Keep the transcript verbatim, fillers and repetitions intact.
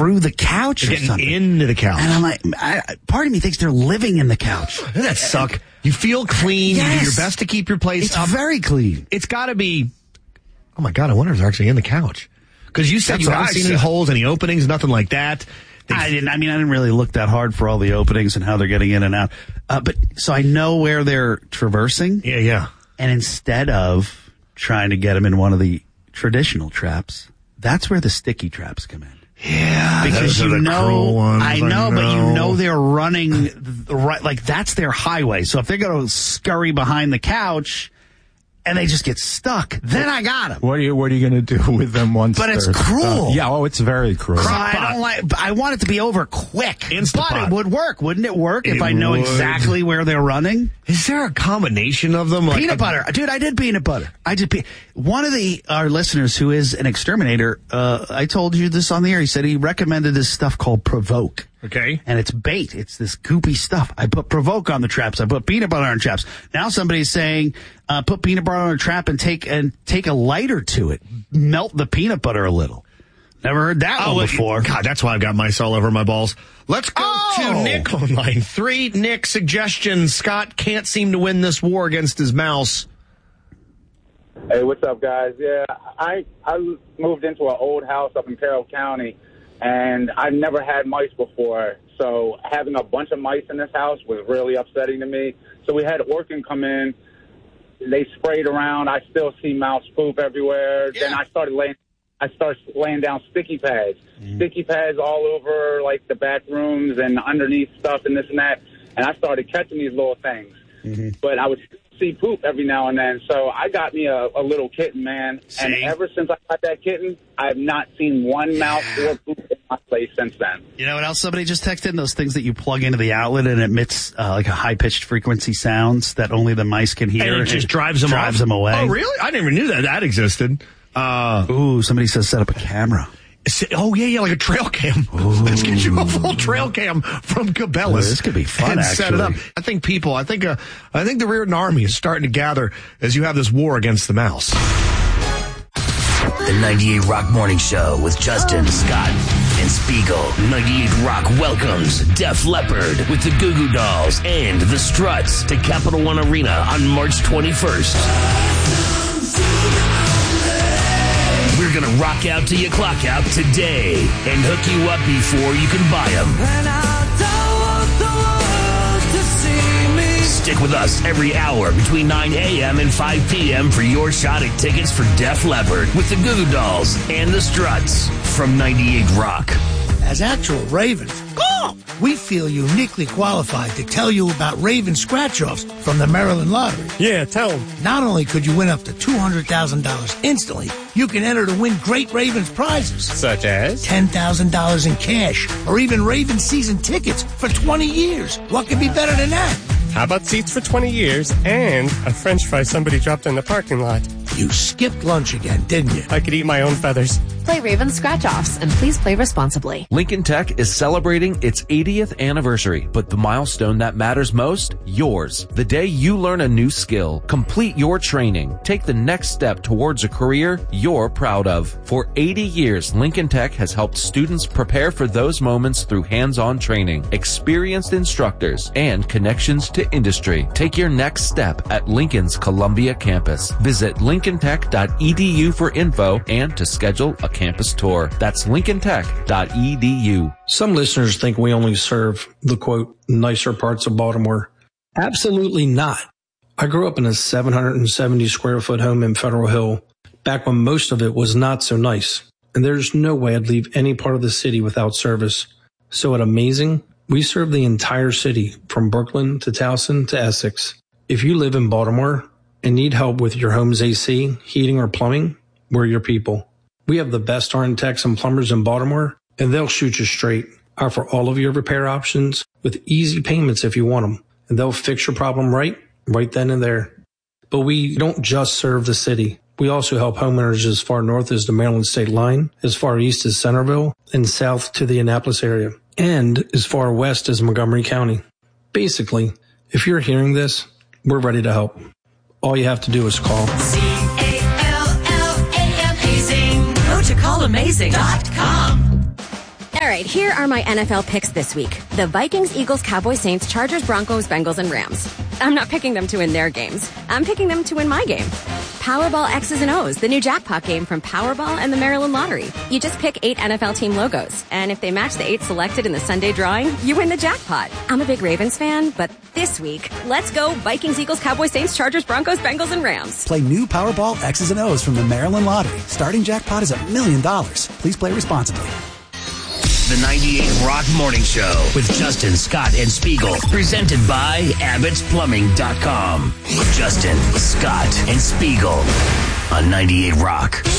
through the couch They're or getting something. into the couch. And I'm like, I, part of me thinks they're living in the couch. Doesn't that suck? You feel clean. Yes. You do your best to keep your place It's up. very clean. It's got to be, oh my God, I wonder if they're actually in the couch. Because you said That's you what haven't I seen said. any holes, any openings, nothing like that. They- I didn't. I mean, I didn't really look that hard for all the openings and how they're getting in and out. Uh, but so I know where they're traversing. Yeah, yeah. And instead of trying to get them in one of the traditional traps, that's where the sticky traps come in. Yeah, Because those are you the know, cruel ones, I know, but you know they're running the right, like that's their highway. So if they're going to scurry behind the couch and they just get stuck, then I got them. What are you What are you going to do with them once? But it's they're- cruel. Uh, yeah, oh, it's very cruel. So I don't like. I want it to be over quick. Instapot. But it would work, wouldn't it? Work if It I know would. exactly where they're running. Is there a combination of them? Like Peanut a- butter, dude. I did peanut butter. I did. Pe- One of the our listeners who is an exterminator. Uh, I told you this on the air. He said he recommended this stuff called Provoke. Okay. And it's bait. It's this goopy stuff. I put Provoke on the traps. I put peanut butter on traps. Now somebody's saying, uh, put peanut butter on a trap and take and take a lighter to it. Melt the peanut butter a little. Never heard that Oh, one well, before. God, that's why I've got mice all over my balls. Let's go Oh. to Nick on line three. Nick, suggestions. Scott can't seem to win this war against his mouse. Hey, what's up, guys? Yeah, I I moved into an old house up in Carroll County, and I've never had mice before. So having a bunch of mice in this house was really upsetting to me. So we had Orkin come in. They sprayed around. I still see mouse poop everywhere. Yeah. Then I started laying. I started laying down sticky pads, sticky pads all over like the bathrooms and underneath stuff and this and that. And I started catching these little things. But I would see poop every now and then. So I got me a, a little kitten, man. See? And ever since I got that kitten, I have not seen one mouse or poop in my place since then. You know what else somebody just texted in? Those things that you plug into the outlet and it emits uh, like a high-pitched frequency sounds that only the mice can hear. And it just drives them drives off. them away. Oh, really? I never knew that that existed. Uh, Ooh, somebody says set up a camera. oh, yeah, yeah, like a trail cam. Let's get you a full trail cam from Cabela's. Ooh, this could be fun, and set it up. actually. I think people, I think, uh, I think the Reardon Army is starting to gather as you have this war against the mouse. The ninety-eight Rock Morning Show with Justin, Scott, and Spiegel. ninety-eight Rock welcomes Def Leppard with the Goo Goo Dolls and the Struts to Capital One Arena on March twenty-first. We're going to rock out till you clock out today and hook you up before you can buy them. Stick with us every hour between nine a.m. and five p.m. for your shot at tickets for Def Leppard with the Goo Goo Dolls and the Struts from ninety-eight Rock. As actual Ravens, we feel uniquely qualified to tell you about Raven scratch-offs from the Maryland Lottery. Yeah, tell them. Not only could you win up to two hundred thousand dollars instantly, you can enter to win great Ravens prizes. Such as? ten thousand dollars in cash, or even Ravens season tickets for twenty years. What could be better than that? How about seats for twenty years and a french fry somebody dropped in the parking lot? You skipped lunch again, didn't you? I could eat my own feathers. Play Raven Scratch-Offs and please play responsibly. Lincoln Tech is celebrating its eightieth anniversary, but the milestone that matters most, yours. The day you learn a new skill, complete your training, take the next step towards a career you're proud of. For eighty years, Lincoln Tech has helped students prepare for those moments through hands-on training, experienced instructors, and connections to industry. Take your next step at Lincoln's Columbia campus. Visit lincoln tech dot e d u for info and to schedule a campus tour. That's lincoln tech dot e d u. Some listeners think we only serve the, quote, nicer parts of Baltimore. Absolutely not. I grew up in a seven hundred seventy square foot home in Federal Hill, back when most of it was not so nice. And there's no way I'd leave any part of the city without service. So at Amazing, we serve the entire city, from Brooklyn to Towson to Essex. If you live in Baltimore and need help with your home's A C, heating, or plumbing, we're your people. We have the best R N techs and plumbers in Baltimore, and they'll shoot you straight. Offer all of your repair options with easy payments if you want them, and they'll fix your problem right, right then and there. But we don't just serve the city. We also help homeowners as far north as the Maryland state line, as far east as Centerville, and south to the Annapolis area, and as far west as Montgomery County. Basically, if you're hearing this, we're ready to help. All you have to do is call. C A L L A M Azing. Go to call amazing dot com. right, here are my N F L picks this week. The Vikings, Eagles, Cowboys, Saints, Chargers, Broncos, Bengals, and Rams. I'm not picking them to win their games. I'm picking them to win my game. Powerball X's and O's, the new jackpot game from Powerball and the Maryland Lottery. You just pick eight N F L team logos, and if they match the eight selected in the Sunday drawing, you win the jackpot. I'm a big Ravens fan, but this week, let's go Vikings, Eagles, Cowboys, Saints, Chargers, Broncos, Bengals, and Rams. Play new Powerball X's and O's from the Maryland Lottery. Starting jackpot is a million dollars. Please play responsibly. The ninety-eight Rock Morning Show with Justin, Scott, and Spiegel. Presented by Abbott's Plumbing dot com. Justin, Scott, and Spiegel on ninety-eight Rock.